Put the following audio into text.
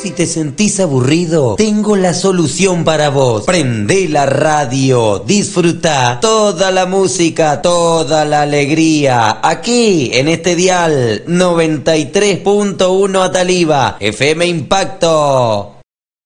si te sentís aburrido, tengo la solución para vos. Prendé la radio, disfruta toda la música, toda la alegría. Aquí, en este dial 93.1 Ataliva, FM Impacto.